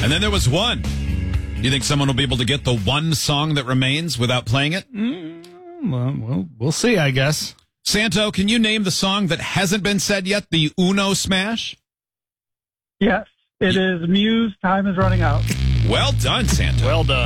And then there was one. Do you think someone will be able to get the one song that remains without playing it? Well, we'll see, I guess. Santo, can you name the song that hasn't been said yet? The Uno Smash? Yes, it is Muse. Time is running out. Well done, Santo. Well done.